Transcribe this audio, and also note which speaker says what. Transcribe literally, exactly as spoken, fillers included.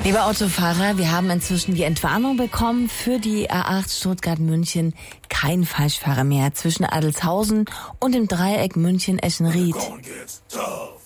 Speaker 1: Lieber Autofahrer, wir haben inzwischen die Entwarnung bekommen für die A acht Stuttgart-München. Kein Falschfahrer mehr zwischen Adelshausen und dem Dreieck München-Eschenried.